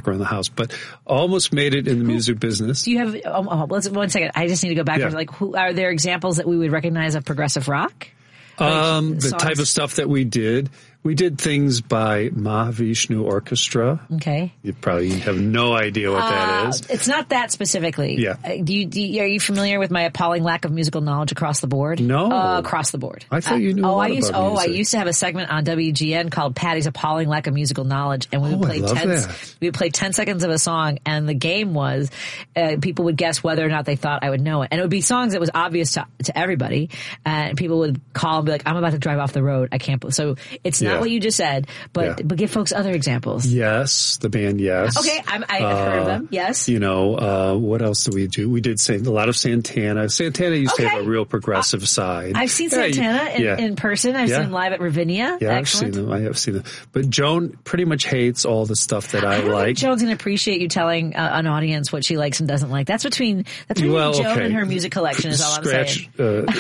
around the house, but almost made it in the music business. Do you have, one second. I just need to go back. Like, who are there examples that we would recognize of progressive rock? The type of stuff that we did things by Mahavishnu Orchestra. Okay. You probably have no idea what that is. It's not that specifically. Yeah. Are you familiar with my appalling lack of musical knowledge across the board? No. Across the board. I thought you knew a lot about music. I used to have a segment on WGN called Patty's Appalling Lack of Musical Knowledge, and we would play 10 seconds of a song, and the game was people would guess whether or not they thought I would know it. And it would be songs that was obvious to everybody, and people would call and be like, I'm about to drive off the road. I can't. So it's not what you just said, but give folks other examples. Yes, the band Yes. Okay, I've heard of them. Yes. What else do we do? We did a lot of Santana. Santana used to have a real progressive side. I've seen Santana in person. I've seen them live at Ravinia. Yeah, I have seen them. But Joan pretty much hates all the stuff that I don't like. think Joan's going to appreciate you telling an audience what she likes and doesn't like. That's between Joan and her music collection is all I'm saying.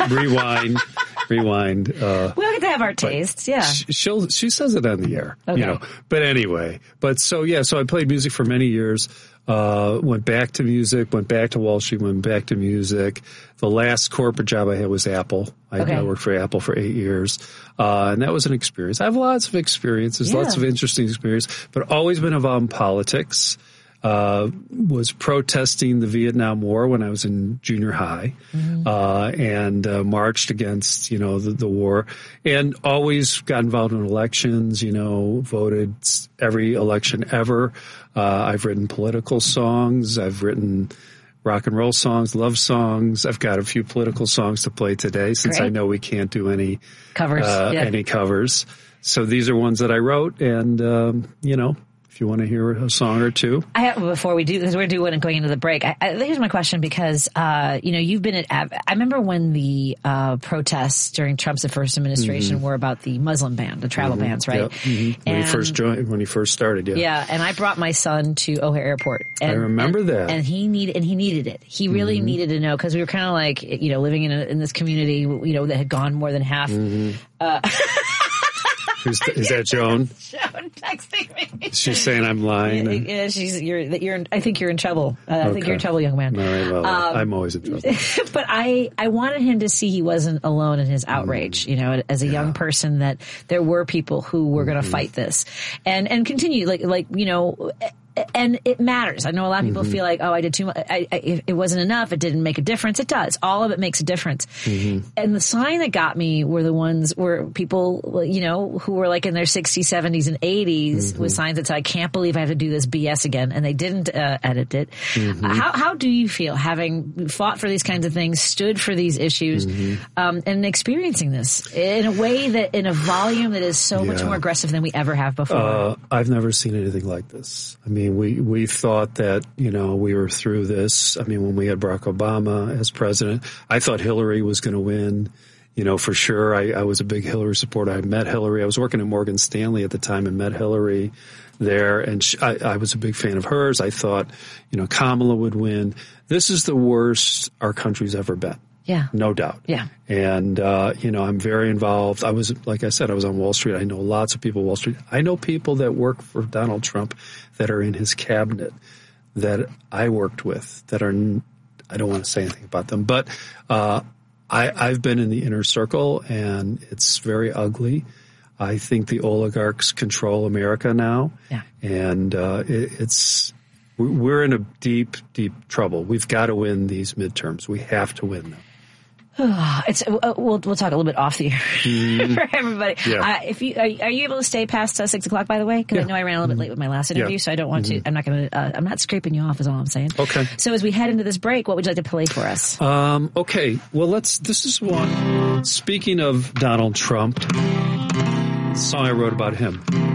Rewind. We'll get to have our tastes. Yeah. She says it on the air. Okay. But anyway. So I played music for many years. Went back to music, went back to Wall Street, went back to music. The last corporate job I had was Apple. I worked for Apple for 8 years. And that was an experience. I have lots of experiences, lots of interesting experiences, but always been involved in politics. Was protesting the Vietnam War when I was in junior high, and marched against, the war, and always got involved in elections, voted every election ever. I've written political songs. I've written rock and roll songs, love songs. I've got a few political songs to play today since I know we can't do any covers. So these are ones that I wrote, and, if you want to hear a song or two. Before we do this, we're doing going into the break. Here's my question, because, you've been I remember when the protests during Trump's first administration were about the Muslim ban, the travel bans, right? Yep. When he first started, Yeah, and I brought my son to O'Hare Airport. I remember that. And he needed it. He really needed to know, because we were kind of like, living in this community, that had gone more than half. Is that Joan? Joan texting me. She's saying I'm lying. Yeah, I think you're in trouble. I think you're in trouble, young man. All right, well, I'm always in trouble. But I wanted him to see he wasn't alone in his outrage. As a young person, that there were people who were going to fight this and continue, and it matters. I know a lot of people feel like, I did too much. It wasn't enough. It didn't make a difference. It does. All of it makes a difference. And the sign that got me were the ones where people, who were like in their 60s, 70s, and 80s with signs that said, I can't believe I have to do this BS again. And they didn't edit it. How do you feel, having fought for these kinds of things, stood for these issues, and experiencing this in a way that, in a volume that is so much more aggressive than we ever have before? I've never seen anything like this. I mean, we thought that, we were through this. I mean, when we had Barack Obama as president, I thought Hillary was going to win, for sure. I was a big Hillary supporter. I met Hillary. I was working at Morgan Stanley at the time and met Hillary there. And I was a big fan of hers. I thought, Kamala would win. This is the worst our country's ever been. Yeah. No doubt. Yeah. And, I'm very involved. Like I said, I was on Wall Street. I know lots of people on Wall Street. I know people that work for Donald Trump that are in his cabinet that I worked with that are, I don't want to say anything about them, but, I've been in the inner circle, and it's very ugly. I think the oligarchs control America now. Yeah. And, we're in a deep, deep trouble. We've got to win these midterms. We have to win them. We'll talk a little bit off the air for everybody. Yeah. Are you able to stay past 6 o'clock, by the way? Because I know I ran a little bit late with my last interview, so I don't want to. I'm not scraping you off, is all I'm saying. Okay. So as we head into this break, what would you like to play for us? Okay. Well, this is one. Speaking of Donald Trump, the song I wrote about him.